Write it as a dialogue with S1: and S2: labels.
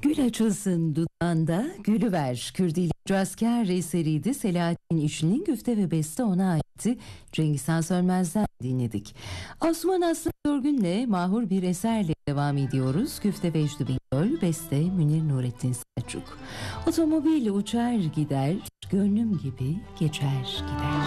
S1: Gül açılsın dudağında, gülüver. Kürdili Asker eseriydi. Selahattin İşli'nin güfte ve beste ona aitti. Cengiz Han Sönmez'den dinledik. Osman Aslı Yorgun'le mahur bir eserle devam ediyoruz. Güfte Vecdi Bingöl, beste Münir Nurettin Selçuk. Otomobil uçar gider, gönlüm gibi geçer gider.